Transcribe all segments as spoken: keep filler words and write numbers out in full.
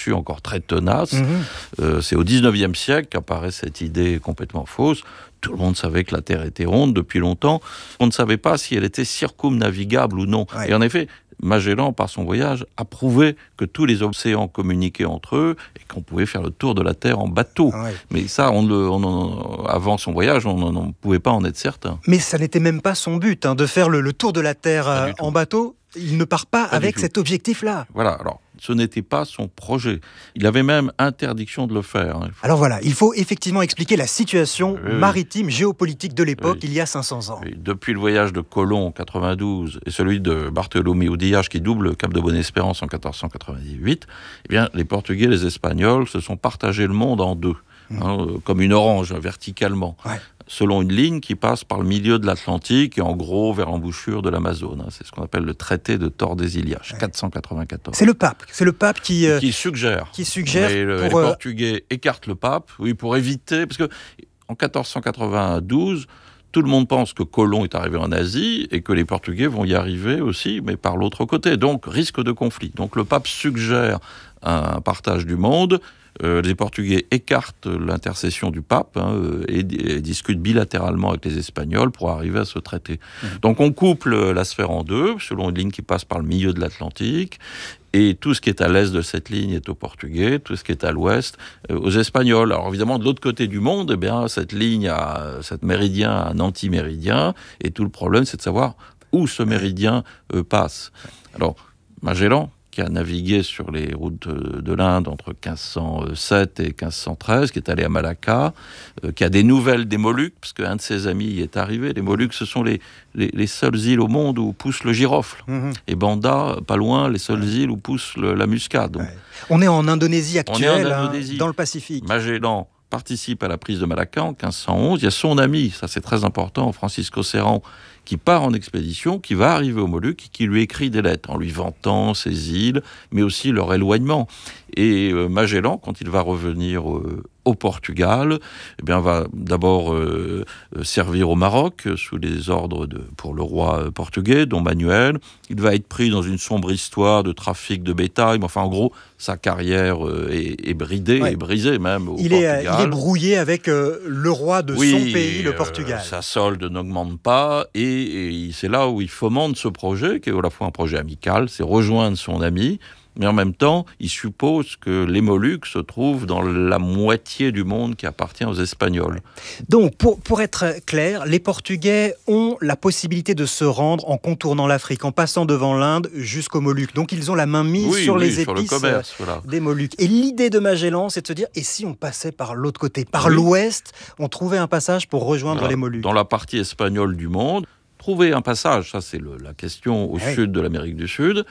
là-dessus encore très tenace. Mmh. Euh, c'est au dix-neuvième siècle qu'apparaît cette idée complètement fausse. Tout le monde savait que la Terre était ronde depuis longtemps. On ne savait pas si elle était circumnavigable ou non. Ouais. Et en effet, Magellan, par son voyage, a prouvé que tous les océans communiquaient entre eux et qu'on pouvait faire le tour de la Terre en bateau. Ouais. Mais ça, on le, on en, avant son voyage, on ne pouvait pas en être certain. Mais ça n'était même pas son but, hein, de faire le, le tour de la Terre euh, en bateau. Il ne part pas, pas avec cet objectif-là. Voilà, alors, ce n'était pas son projet. Il avait même interdiction de le faire. Hein. Alors voilà, il faut effectivement expliquer la situation oui, maritime, oui. géopolitique de l'époque, oui. il y a cinq cents ans. Oui. Depuis le voyage de Colomb en quatre-vingt-douze et celui de Bartholoméo Dias qui double le Cap de Bonne-Espérance en quatorze cent quatre-vingt-dix-huit, eh bien, les Portugais et les Espagnols se sont partagés le monde en deux, mmh. hein, comme une orange, verticalement. Ouais. Selon une ligne qui passe par le milieu de l'Atlantique et en gros vers l'embouchure de l'Amazone. Hein. C'est ce qu'on appelle le traité de Tordesillas, ouais. quatre cent quatre-vingt-quatorze. C'est le pape, c'est le pape qui euh, qui suggère. Qui suggère. Mais le, pour, les euh... Portugais écartent le pape, oui, pour éviter, parce que en quatorze cent quatre-vingt-douze, tout le monde pense que Colomb est arrivé en Asie et que les Portugais vont y arriver aussi, mais par l'autre côté. Donc risque de conflit. Donc le pape suggère un partage du monde. Euh, les Portugais écartent l'intercession du pape hein, et, et discutent bilatéralement avec les Espagnols pour arriver à ce traité. Mmh. Donc on couple la sphère en deux, selon une ligne qui passe par le milieu de l'Atlantique, et tout ce qui est à l'est de cette ligne est aux Portugais, tout ce qui est à l'ouest euh, aux Espagnols. Alors évidemment, de l'autre côté du monde, eh bien, cette ligne, a, cette méridien a un antiméridien, et tout le problème, c'est de savoir où ce méridien euh, passe. Alors, Magellan, qui a navigué sur les routes de l'Inde entre quinze cent sept et quinze cent treize, qui est allé à Malacca, euh, qui a des nouvelles des Moluques, parce qu'un de ses amis y est arrivé. Les Moluques, ce sont les, les, les seules îles au monde où pousse le girofle. Mmh. Et Banda, pas loin, les seules îles où pousse le, la muscade. Donc, ouais. On est en Indonésie actuelle, en Indonésie. Hein, dans le Pacifique. Magellan participe à la prise de Malacca en quinze cent onze. Il y a son ami, ça c'est très important, Francisco Serrán, qui part en expédition, qui va arriver aux Moluques et qui lui écrit des lettres en lui vantant ces îles, mais aussi leur éloignement. Et euh, Magellan, quand il va revenir euh, au Portugal, eh bien, va d'abord euh, servir au Maroc sous les ordres de, pour le roi portugais, Dom Manuel. Il va être pris dans une sombre histoire de trafic de bétail, mais enfin en gros, sa carrière euh, est, est bridée, ouais. est brisée même au il Portugal. Est, il est brouillé avec euh, le roi de oui, son pays, le Portugal. Euh, sa solde n'augmente pas et, et c'est là où il fomente ce projet, qui est à la fois un projet amical, c'est rejoindre son ami, mais en même temps, il suppose que les Moluques se trouvent dans la moitié du monde qui appartient aux Espagnols. Donc, pour, pour être clair, les Portugais ont la possibilité de se rendre en contournant l'Afrique, en passant devant l'Inde jusqu'aux Moluques. Donc, ils ont la main mise oui, sur oui, les sur épices le commerce, voilà. des Moluques. Et l'idée de Magellan, c'est de se dire, et si on passait par l'autre côté, par oui. l'ouest, on trouvait un passage pour rejoindre voilà. les Moluques. Dans la partie espagnole du monde, trouver un passage, ça c'est le, la question au oui. sud de l'Amérique du Sud,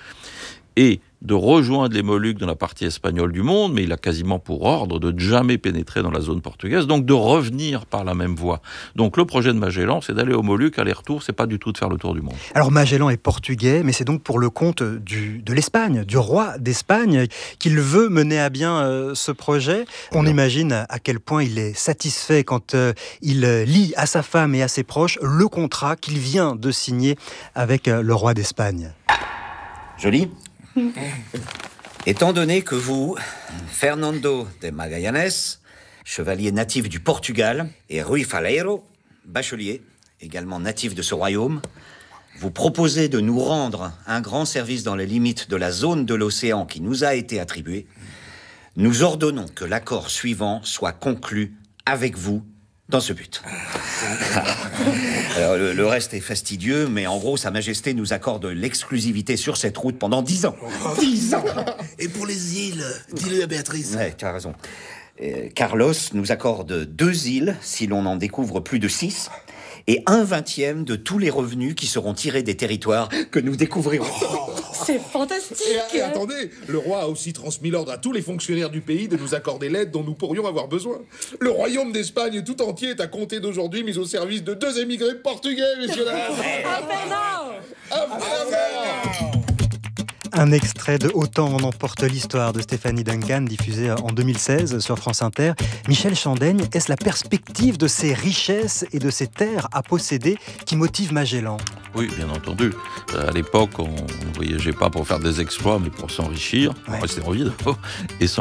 et de rejoindre les Moluques dans la partie espagnole du monde, mais il a quasiment pour ordre de ne jamais pénétrer dans la zone portugaise, donc de revenir par la même voie. Donc le projet de Magellan, c'est d'aller aux Moluques, aller-retour, c'est pas du tout de faire le tour du monde. Alors Magellan est portugais, mais c'est donc pour le compte du, de l'Espagne, du roi d'Espagne, qu'il veut mener à bien euh, ce projet. On Alors. imagine à quel point il est satisfait quand euh, il lit à sa femme et à ses proches le contrat qu'il vient de signer avec euh, le roi d'Espagne. Joli. Étant donné que vous, Fernando de Magallanes, chevalier natif du Portugal, et Rui Faleiro, bachelier, également natif de ce royaume, vous proposez de nous rendre un grand service dans les limites de la zone de l'océan qui nous a été attribuée, nous ordonnons que l'accord suivant soit conclu avec vous dans ce but. Alors, le, le reste est fastidieux, mais en gros, Sa Majesté nous accorde l'exclusivité sur cette route pendant dix ans. Dix ans. Et pour les îles, dis-le à Béatrice. Ouais, tu as raison. Euh, Carlos nous accorde deux îles, si l'on en découvre plus de six, et un vingtième de tous les revenus qui seront tirés des territoires que nous découvrirons. Oh, c'est fantastique. Et, et attendez, le roi a aussi transmis l'ordre à tous les fonctionnaires du pays de nous accorder l'aide dont nous pourrions avoir besoin. Le royaume d'Espagne tout entier est à compter d'aujourd'hui mis au service de deux émigrés portugais, messieurs dames. Un extrait de Autant en emporte l'histoire de Stéphanie Duncan, diffusé en deux mille seize sur France Inter. Michel Chandaigne, est-ce la perspective de ces richesses et de ces terres à posséder qui motive Magellan ? Oui, bien entendu. Euh, à l'époque, on ne voyageait pas pour faire des exploits, mais pour s'enrichir, ouais. pour rester en vie, et